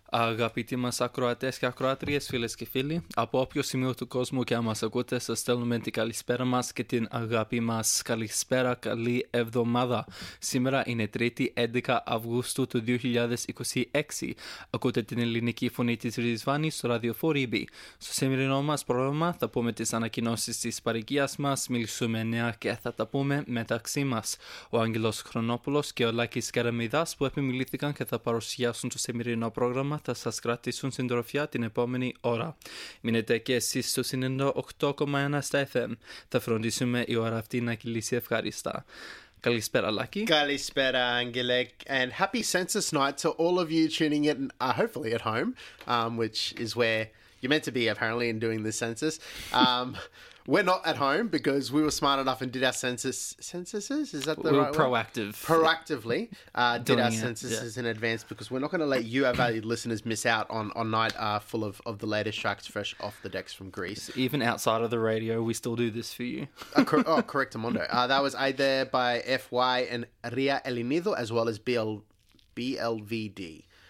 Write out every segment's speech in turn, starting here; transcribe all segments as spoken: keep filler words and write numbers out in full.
Αγαπητοί μας ακροατές και ακροάτριες, φίλες και φίλοι, από όποιο σημείο του κόσμου και αν μας ακούτε, σας στέλνουμε την καλησπέρα μας και την αγάπη μας. Καλησπέρα, καλή εβδομάδα. Σήμερα είναι Τρίτη, έντεκα Αυγούστου του δύο χιλιάδες είκοσι έξι. Ακούτε την ελληνική φωνή της Ριζβάνης στο ραδιοφόρι. Στο σημερινό μας πρόγραμμα θα πούμε τις ανακοινώσεις της παροικίας μας, μιλήσουμε νέα και θα τα πούμε μεταξύ μας. Ο Άγγελος Χρονόπουλος και ο Λάκης Καραμιδάς που επιμιλήθηκαν και θα παρουσιάσουν το σημερινό πρόγραμμα θα σας κρατήσουν συντροφιά την επόμενη ώρα. Μείνετε και εσείς στο ενενήντα οκτώ κόμμα ένα στα εφ εμ. Θα φροντίσουμε η ώρα αυτή να κυλήσει ευχάριστα. Καλησπέρα, Lucky. Kalispera, Angelic, and happy Census Night to all of you tuning in, uh, hopefully at home, um, which is where you're meant to be apparently in doing the census. Um, we're not at home because we were smart enough and did our census censuses. Is that the we right were proactive. word? Proactively uh, did Doing our it, censuses yeah. in advance because we're not going to let you, our valued listeners, miss out on on night uh, full of, of the latest tracks fresh off the decks from Greece. Even outside of the radio, we still do this for you. uh, cor- oh, correct, Amondo. Uh, that was A there by F Y and Ria Elinido, as well as B L B L V D,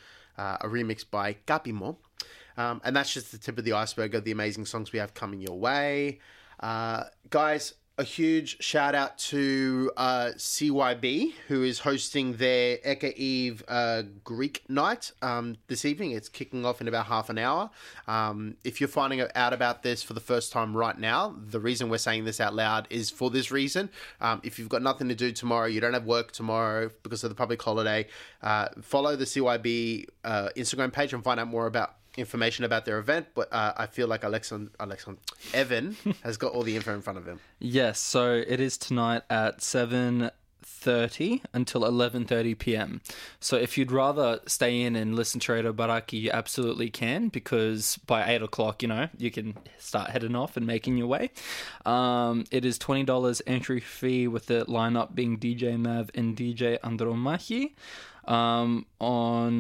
uh, a remix by Capimo. Um, and that's just the tip of the iceberg of the amazing songs we have coming your way. Uh, guys, a huge shout out to uh, C Y B, who is hosting their Eka Eve uh, Greek night um, this evening. It's kicking off in about half an hour. Um, if you're finding out about this for the first time right now, the reason we're saying this out loud is for this reason. Um, if you've got nothing to do tomorrow, you don't have work tomorrow because of the public holiday, uh, follow the C Y B uh, Instagram page and find out more about information about their event, but uh, I feel like Alexon, Alexon, Evan has got all the info in front of him. Yes, so it is tonight at seven thirty until eleven thirty p.m. So if you'd rather stay in and listen to Radio Baraki, you absolutely can, because by eight o'clock, you know, you can start heading off and making your way. Um, it is twenty dollars entry fee, with the lineup being D J Mav and D J Andromachi um, on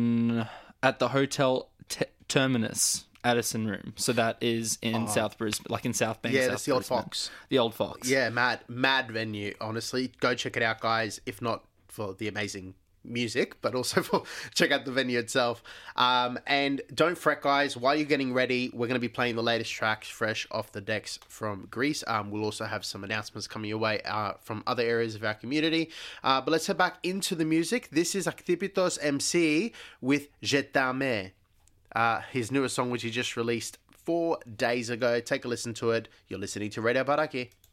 at the Hotel T- Terminus Addison Room. So that is in oh. South Brisbane, like in South Bank. Yeah, South that's the old Brisbane. Fox. The old Fox. Yeah, mad, mad venue, honestly. Go check it out, guys, if not for the amazing music, but also for check out the venue itself. Um, and don't fret, guys, while you're getting ready, we're going to be playing the latest tracks fresh off the decks from Greece. Um, we'll also have some announcements coming your way uh, from other areas of our community. Uh, but let's head back into the music. This is Aktipitos M C with Je t'aime. Uh, his newest song, which he just released four days ago. Take a listen to it. You're listening to Radio Baraki.